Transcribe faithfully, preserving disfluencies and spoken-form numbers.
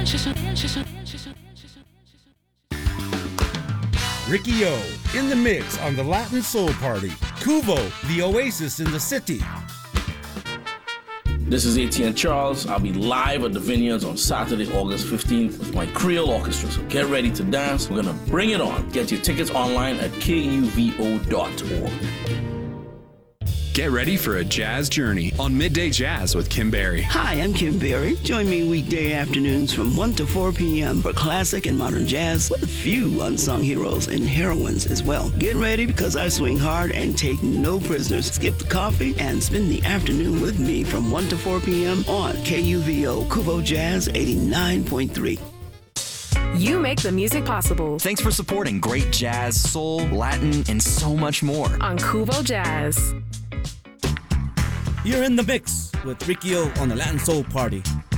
Ricky O in the mix on the Latin Soul Party. Kuvo, the oasis in the city. This is A T N Charles. I'll be live at the Vineyards on Saturday, August fifteenth with my Creole Orchestra. So get ready to dance. We're going to bring it on. Get your tickets online at K U V O dot org. Get ready for a jazz journey on Midday Jazz with Kim Berry. Hi, I'm Kim Berry. Join me weekday afternoons from one to four p.m. for classic and modern jazz with a few unsung heroes and heroines as well. Get ready because I swing hard and take no prisoners. Skip the coffee and spend the afternoon with me from one to four p.m. on K U V O Kuvo Jazz eighty-nine point three. You make the music possible. Thanks for supporting great jazz, soul, Latin, and so much more on Kuvo Jazz. You're in the mix with Ricky O on the Latin Soul Party.